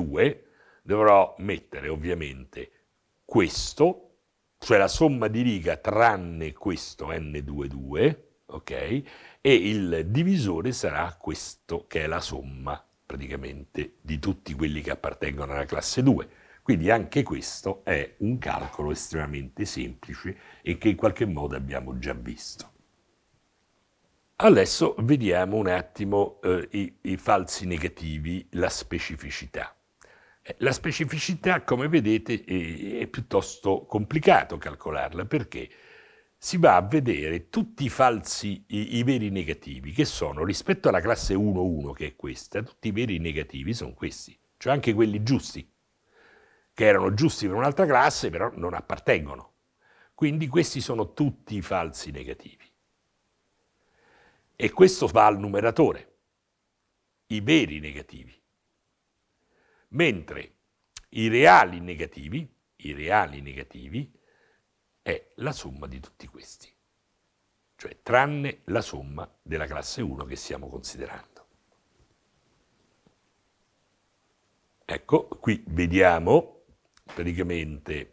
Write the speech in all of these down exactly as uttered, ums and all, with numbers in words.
due, dovrò mettere ovviamente questo, cioè la somma di riga tranne questo n due due, ok? E il divisore sarà questo, che è la somma praticamente di tutti quelli che appartengono alla classe due. Quindi anche questo è un calcolo estremamente semplice e che in qualche modo abbiamo già visto. Adesso vediamo un attimo eh, i, i falsi negativi, la specificità. La specificità, come vedete, è piuttosto complicato calcolarla perché si va a vedere tutti i falsi, i, i veri negativi, che sono rispetto alla classe uno uno, che è questa, tutti i veri negativi sono questi, cioè anche quelli giusti, che erano giusti per un'altra classe, però non appartengono. Quindi questi sono tutti i falsi negativi. E questo va al numeratore, i veri negativi. Mentre i reali negativi, i reali negativi è la somma di tutti questi, cioè tranne la somma della classe uno che stiamo considerando. Ecco, qui vediamo praticamente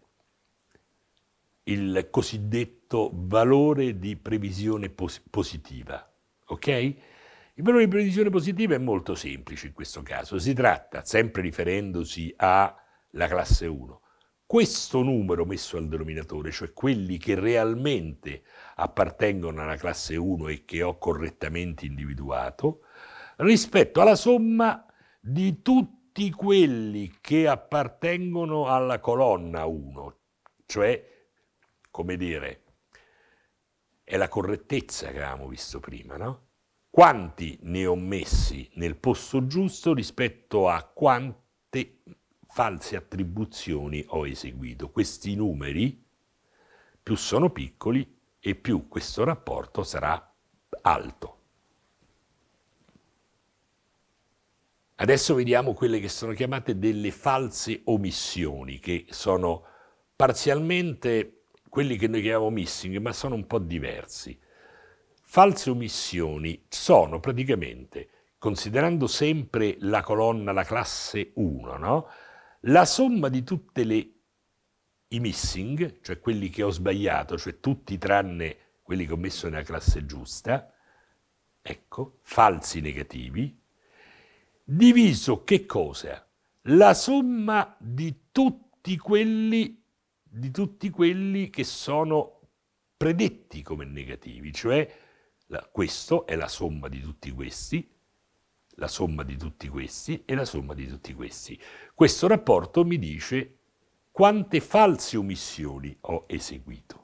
il cosiddetto valore di previsione pos- positiva, ok? Il valore di previsione positiva è molto semplice in questo caso, si tratta, sempre riferendosi alla classe uno, questo numero messo al denominatore, cioè quelli che realmente appartengono alla classe uno e che ho correttamente individuato, rispetto alla somma di tutti quelli che appartengono alla colonna uno, cioè, come dire, è la correttezza che avevamo visto prima, no? Quanti ne ho messi nel posto giusto rispetto a quante false attribuzioni ho eseguito. Questi numeri, più sono piccoli e più questo rapporto sarà alto. Adesso vediamo quelle che sono chiamate delle false omissioni, che sono parzialmente quelli che noi chiamiamo missing, ma sono un po' diversi. False omissioni sono praticamente, considerando sempre la colonna, la classe uno, no? La somma di tutte le i missing, cioè quelli che ho sbagliato, cioè tutti tranne quelli che ho messo nella classe giusta, ecco, falsi negativi, diviso che cosa? La somma di tutti quelli, di tutti quelli che sono predetti come negativi, cioè la, questo è la somma di tutti questi, la somma di tutti questi e la somma di tutti questi. Questo rapporto mi dice quante false omissioni ho eseguito.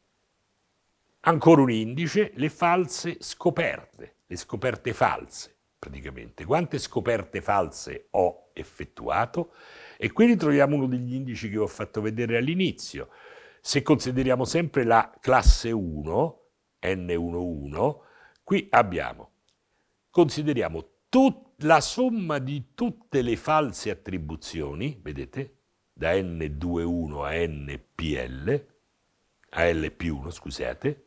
Ancora un indice, le false scoperte, le scoperte false, praticamente. Quante scoperte false ho effettuato? E qui ritroviamo uno degli indici che ho fatto vedere all'inizio. Se consideriamo sempre la classe uno, N uno uno, qui abbiamo, consideriamo tut, la somma di tutte le false attribuzioni, vedete, da N due uno a N P L, a L più uno, scusate,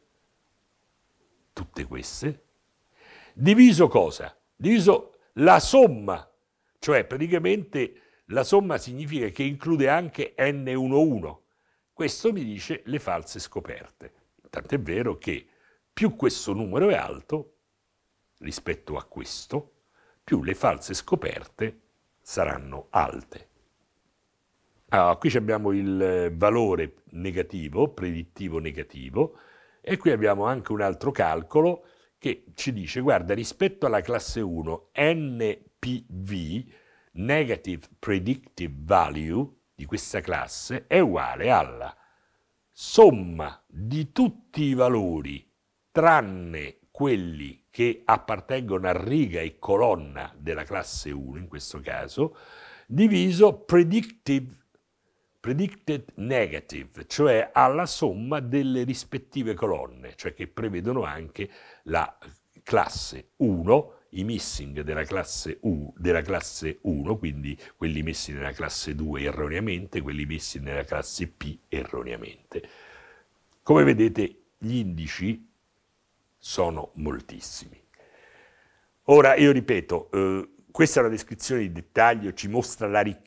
tutte queste, diviso cosa? Diviso la somma, cioè praticamente la somma significa che include anche N uno uno. Questo mi dice le false scoperte. Tant'è vero che più questo numero è alto rispetto a questo, più le false scoperte saranno alte. Allora, qui abbiamo il valore negativo, predittivo negativo, e qui abbiamo anche un altro calcolo che ci dice, guarda, rispetto alla classe uno, N P V, Negative Predictive Value, di questa classe, è uguale alla somma di tutti i valori, tranne quelli che appartengono a riga e colonna della classe uno, in questo caso, diviso predictive predicted negative, cioè alla somma delle rispettive colonne, cioè che prevedono anche la classe uno, i missing della classe, U, della classe uno, quindi quelli messi nella classe due erroneamente, quelli messi nella classe P erroneamente. Come vedete, gli indici sono moltissimi. Ora, io ripeto, eh, questa è una descrizione di dettaglio, ci mostra la ricchezza